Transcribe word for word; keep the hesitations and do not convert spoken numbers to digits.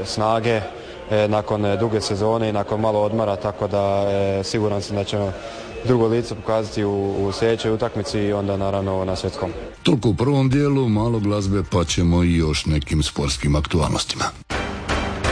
snage e, nakon e, duge sezone i nakon malo odmora, tako da e, siguran sam da ćemo drugo lice pokazati u, u sljedećoj utakmici i onda naravno na svjetskom. Toliko u prvom dijelu, malo glazbe pa ćemo i još nekim sportskim aktualnostima.